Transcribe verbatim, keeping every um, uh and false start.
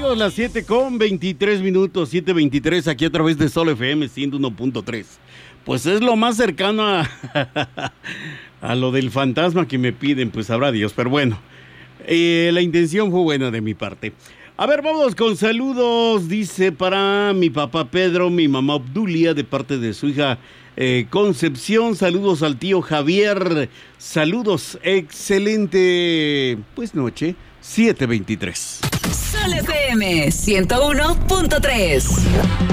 regresados las siete con veintitrés minutos, siete veintitrés aquí a través de Sol F M ciento uno punto tres. Pues es lo más cercano a, a lo del fantasma que me piden, pues sabrá Dios, pero bueno, eh, la intención fue buena de mi parte. A ver, vamos con saludos, dice para mi papá Pedro, mi mamá Obdulia, de parte de su hija eh, Concepción, saludos al tío Javier, saludos, excelente, pues noche, siete veintitrés. Sol F M ciento uno punto tres.